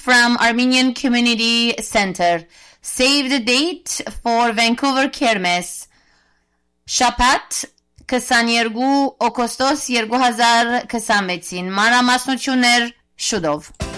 from Armenian Community Center. Save the date for Vancouver Kermes. Շաբաթ 22 օգոստոս 2026-ին մանրամասնություններ շուտով